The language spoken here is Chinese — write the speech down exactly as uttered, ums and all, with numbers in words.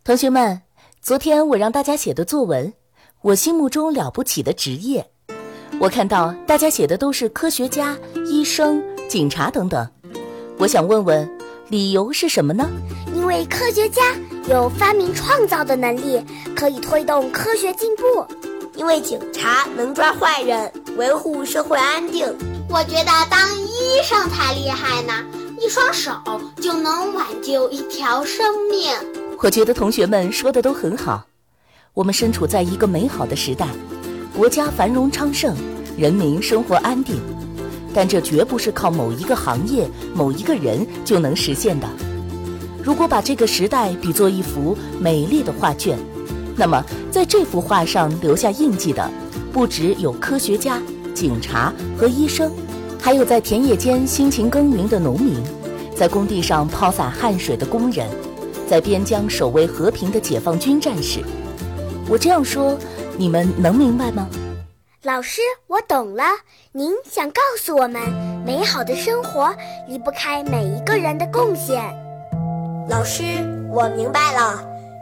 同学们，昨天我让大家写的作文，我心目中了不起的职业。我看到大家写的都是科学家、医生、警察等等。我想问问，理由是什么呢？ 因为科学家有发明创造的能力，可以推动科学进步。 因为警察能抓坏人，维护社会安定。 我觉得当医生才厉害呢，一双手就能挽救一条生命。 我觉得同学们说的都很好。我们身处在一个美好的时代，国家繁荣昌盛，人民生活安定，但这绝不是靠某一个行业、某一个人就能实现的。如果把这个时代比作一幅美丽的画卷，那么在这幅画上留下印记的，不只有科学家、警察和医生，还有在田野间辛勤耕耘的农民，在工地上抛洒汗水的工人，在边疆守卫和平的解放军战士。我这样说，你们能明白吗？ 老师，我懂了。您想告诉我们，美好的生活离不开每一个人的贡献。 老师，我明白了。